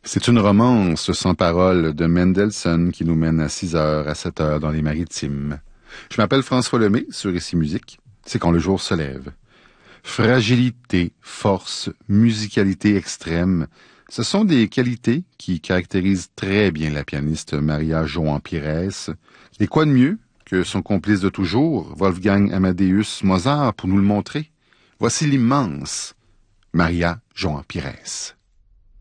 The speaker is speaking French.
C'est une romance sans parole de Mendelssohn qui nous mène à 6 heures à 7 heures dans les Maritimes. Je m'appelle François Lemay, sur Ici Musique. C'est quand le jour se lève. Fragilité, force, musicalité extrême, ce sont des qualités qui caractérisent très bien la pianiste Maria Joan Pires. Et quoi de mieux que son complice de toujours, Wolfgang Amadeus Mozart, pour nous le montrer? Voici l'immense Maria Joan Pires.